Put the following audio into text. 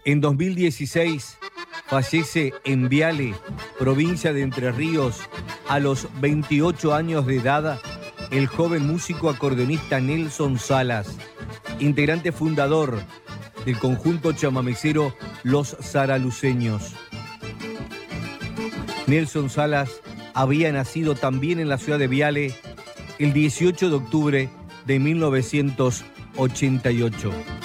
En 2016 fallece en Viale, provincia de Entre Ríos, a los 28 años de edad, el joven músico acordeonista Nelson Salas, integrante fundador del conjunto chamamecero Los Zaraluceños. Nelson Salas había nacido también en la ciudad de Viale el 18 de octubre de 1988.